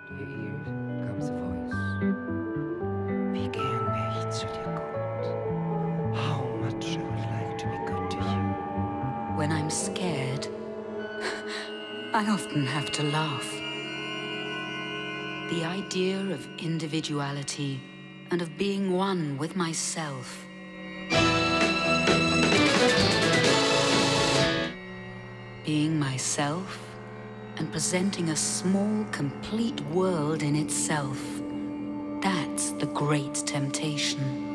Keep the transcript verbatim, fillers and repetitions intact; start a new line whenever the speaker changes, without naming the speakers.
To your ears comes a voice. Wie gern wär ich zu dir gut. How much I would like to be good to you.
When I'm scared, I often have to laugh. The idea of individuality and of being one with myself. Being myself and presenting a small, complete world in itself. That's the great temptation.